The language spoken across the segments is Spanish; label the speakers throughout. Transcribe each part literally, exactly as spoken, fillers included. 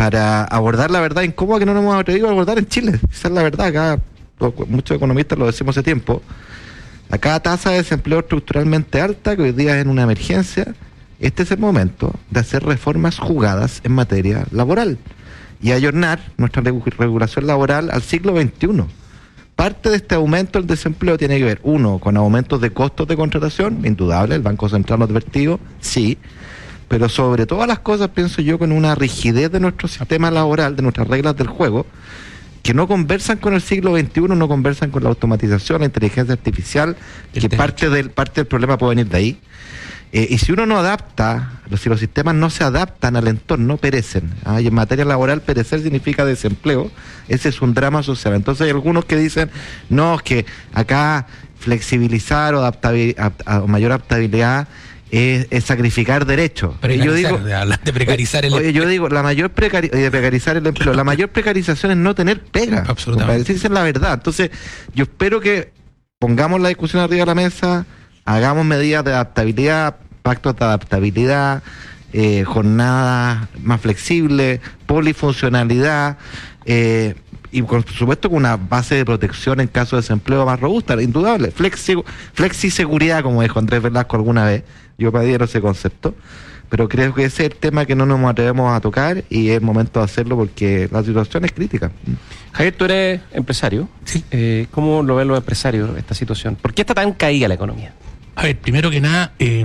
Speaker 1: para abordar la verdad incómoda que no nos hemos atrevido a abordar en Chile. Esa es la verdad. Acá muchos economistas lo decimos hace tiempo. Acá tasa de desempleo estructuralmente alta, que hoy día es en una emergencia. Este es el momento de hacer reformas jugadas en materia laboral y ayornar nuestra regulación laboral al siglo veintiuno. Parte de este aumento del desempleo tiene que ver, uno, con aumentos de costos de contratación, indudable, el Banco Central lo ha advertido, sí, pero sobre todas las cosas pienso yo con una rigidez de nuestro sistema laboral, de nuestras reglas del juego, que no conversan con el siglo veintiuno, no conversan con la automatización, la inteligencia artificial, que parte del, parte del problema puede venir de ahí. Eh, y si uno no adapta, si los sistemas no se adaptan al entorno, perecen. ¿ah? Y en materia laboral, perecer significa desempleo. Ese es un drama social. Entonces hay algunos que dicen, no, es que acá flexibilizar o adaptabilidad, a mayor adaptabilidad es, es sacrificar derechos.
Speaker 2: Pero
Speaker 1: y yo digo,
Speaker 2: de, de precarizar el
Speaker 1: oye, yo digo, la mayor precari de precarizar el empleo, la mayor precarización es no tener pega.
Speaker 2: Absolutamente.
Speaker 1: Para decirse la verdad. Entonces, yo espero que pongamos la discusión arriba de la mesa, hagamos medidas de adaptabilidad, pactos de adaptabilidad, eh, jornadas más flexibles, polifuncionalidad, eh, y por supuesto con una base de protección en caso de desempleo más robusta, indudable, flexi, flexiseguridad, como dijo Andrés Velasco alguna vez, yo pedí ese concepto, pero creo que ese es el tema que no nos atrevemos a tocar y es momento de hacerlo porque la situación es crítica.
Speaker 3: Javier, tú eres empresario.
Speaker 2: Sí.
Speaker 3: Eh, ¿Cómo lo ven los empresarios esta situación? ¿Por qué está tan caída la economía?
Speaker 2: A ver, primero que nada, eh,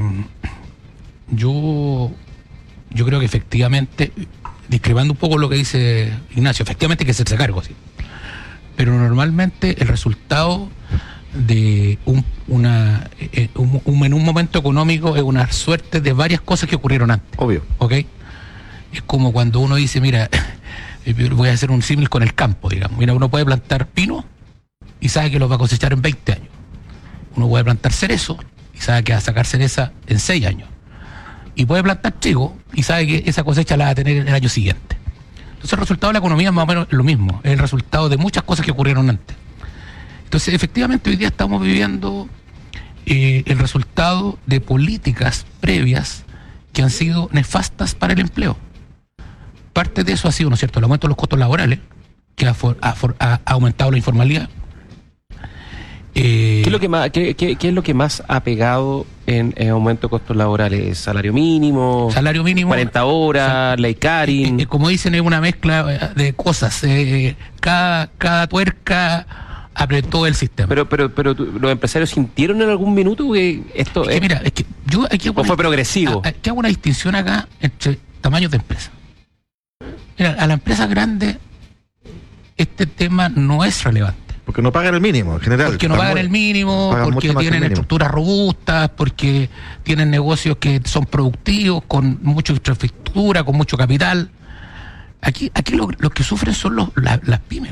Speaker 2: yo, yo creo que efectivamente, discrepando un poco lo que dice Ignacio, efectivamente hay que hacerse cargo, sí. Pero normalmente el resultado de un, una, eh, un, un, en un momento económico es una suerte de varias cosas que ocurrieron antes.
Speaker 1: Obvio.
Speaker 2: ¿Ok? Es como cuando uno dice, mira, voy a hacer un símil con el campo, digamos. Mira, uno puede plantar pino y sabe que lo va a cosechar en veinte años. Uno puede plantar cerezo y sabe que va a sacar cereza en seis años. Y puede plantar trigo y sabe que esa cosecha la va a tener el año siguiente. Entonces el resultado de la economía es más o menos lo mismo, es el resultado de muchas cosas que ocurrieron antes. Entonces efectivamente hoy día estamos viviendo eh, el resultado de políticas previas que han sido nefastas para el empleo. Parte de eso ha sido, ¿no es cierto?, el aumento de los costos laborales, que ha, for, ha, for, ha aumentado la informalidad.
Speaker 3: Eh, ¿Qué es lo que más, qué, qué, qué es lo que más ha pegado en, en aumento de costos laborales? ¿Salario mínimo?
Speaker 2: Salario mínimo.
Speaker 3: cuarenta horas, ley Karin.
Speaker 2: Eh, eh, como dicen, es una mezcla de cosas. Eh, cada, cada tuerca apretó el sistema.
Speaker 3: Pero, pero, pero los empresarios sintieron en algún minuto que esto
Speaker 2: es que,
Speaker 3: es,
Speaker 2: mira, es que yo aquí hago
Speaker 3: o
Speaker 2: una,
Speaker 3: fue progresivo.
Speaker 2: A, aquí hago una distinción acá entre tamaños de empresa. Mira, a la empresa grande este tema no es relevante.
Speaker 1: Porque no pagan el mínimo, en general.
Speaker 2: Porque no pagan muy, el mínimo, porque tienen estructuras robustas, porque tienen negocios que son productivos, con mucha infraestructura, con mucho capital. Aquí aquí lo, los que sufren son los, la, las pymes.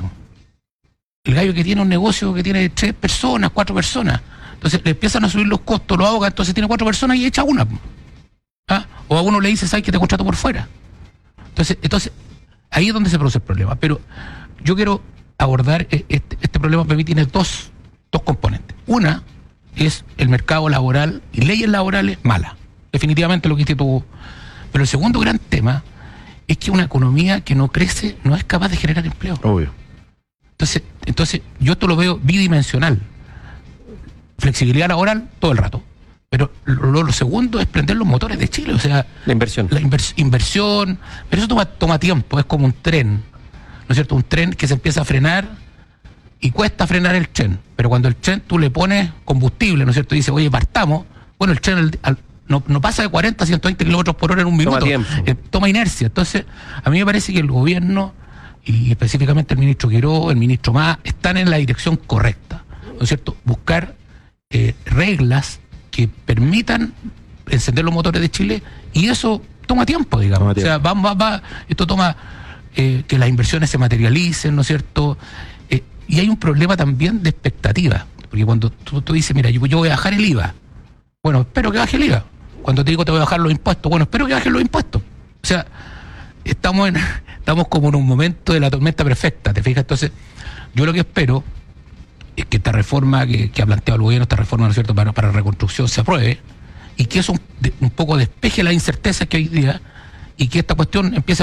Speaker 2: El gallo que tiene un negocio que tiene tres personas, cuatro personas. Entonces le empiezan a subir los costos, lo ahoga, entonces tiene cuatro personas y echa una. ¿Ah? O a uno le dice, ¿sabes que te contrato por fuera? Entonces, entonces ahí es donde se produce el problema. Pero yo quiero abordar este, este problema. Para mí tiene dos, dos componentes. Una es el mercado laboral y leyes laborales malas, definitivamente lo que hiciste tú. Pero el segundo gran tema es que una economía que no crece no es capaz de generar empleo.
Speaker 1: Obvio.
Speaker 2: Entonces, entonces yo esto lo veo bidimensional. Flexibilidad laboral todo el rato. Pero lo, lo segundo es prender los motores de Chile, o sea...
Speaker 3: La inversión.
Speaker 2: La invers, inversión, pero eso toma, toma tiempo, es como un tren. ¿No es cierto? Un tren que se empieza a frenar y cuesta frenar el tren. Pero cuando el tren tú le pones combustible, ¿no es cierto? Y dice, oye, partamos. Bueno, el tren al, al, no, no pasa de cuarenta a ciento veinte kilómetros por hora en un minuto.
Speaker 3: Toma tiempo.
Speaker 2: Eh, toma inercia. Entonces, a mí me parece que el gobierno, y específicamente el ministro Quiró, el ministro Mas, están en la dirección correcta. ¿No es cierto? Buscar eh, reglas que permitan encender los motores de Chile, y eso toma tiempo, digamos. Toma tiempo. O sea, va, va, va, esto toma... Eh, que las inversiones se materialicen, ¿no es cierto? Eh, y hay un problema también de expectativa, porque cuando tú, tú dices, mira, yo, yo voy a bajar el I V A, bueno, espero que baje el I V A. Cuando te digo te voy a bajar los impuestos, bueno, espero que bajen los impuestos. O sea, estamos en, estamos como en un momento de la tormenta perfecta, ¿te fijas? Entonces, yo lo que espero es que esta reforma que, que ha planteado el gobierno, esta reforma, ¿no es cierto?, para, para reconstrucción se apruebe, y que eso un, de, un poco despeje la incerteza que hoy día, y que esta cuestión empiece